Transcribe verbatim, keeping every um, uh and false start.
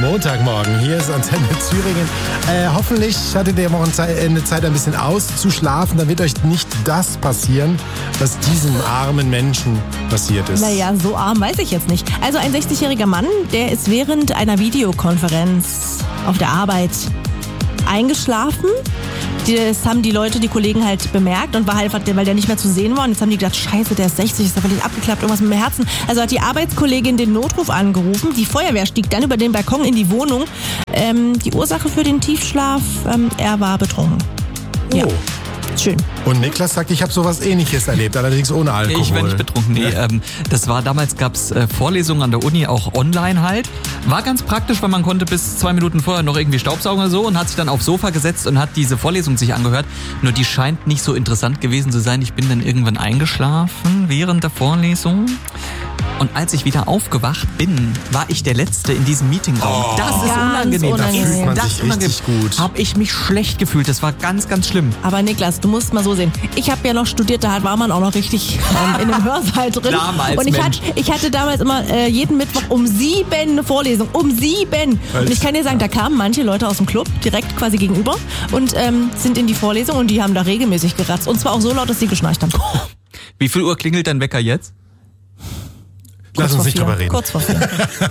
Montagmorgen, hier ist Antenne Thüringen. Äh, hoffentlich hattet ihr eine Zeit, ein bisschen auszuschlafen. Da wird euch nicht das passieren, was diesem armen Menschen passiert ist. Naja, so arm weiß ich jetzt nicht. Also ein sechzigjähriger Mann, der ist während einer Videokonferenz auf der Arbeit eingeschlafen. Das haben die Leute, die Kollegen halt bemerkt und war halt, weil der nicht mehr zu sehen war. Und jetzt haben die gedacht, scheiße, der ist sechzig, ist da völlig abgeklappt, irgendwas mit dem Herzen. Also hat die Arbeitskollegin den Notruf angerufen. Die Feuerwehr stieg dann über den Balkon in die Wohnung. Ähm, die Ursache für den Tiefschlaf, ähm, er war betrunken. Oh. Ja. Schön. Und Niklas sagt, ich habe sowas Ähnliches erlebt, allerdings ohne Alkohol. Ich war nicht betrunken, nee. Ja. Ähm, das war damals, gab's äh, Vorlesungen an der Uni, auch online halt. War ganz praktisch, weil man konnte bis zwei Minuten vorher noch irgendwie staubsaugen oder so und hat sich dann aufs Sofa gesetzt und hat diese Vorlesung sich angehört. Nur die scheint nicht so interessant gewesen zu sein. Ich bin dann irgendwann eingeschlafen während der Vorlesung. Und als ich wieder aufgewacht bin, war ich der Letzte in diesem Meetingraum. Oh, das ist ganz unangenehm. unangenehm. Das Fühlt man ist sich das unangenehm. richtig gut. Habe ich mich schlecht gefühlt. Das war ganz, ganz schlimm. Aber Niklas, du musst mal so sehen. Ich habe ja noch studiert, da war man auch noch richtig ähm, in dem Hörsaal drin. Damals, und ich, Mensch. hat, ich hatte damals immer äh, jeden Mittwoch um sieben eine Vorlesung. Um sieben. Und ich kann dir sagen, da kamen manche Leute aus dem Club direkt quasi gegenüber und ähm, sind in die Vorlesung und die haben da regelmäßig geratzt. Und zwar auch so laut, dass sie geschnarcht haben. Wie viel Uhr klingelt dein Wecker jetzt? Lass uns nicht drüber reden. Kurz vor vier.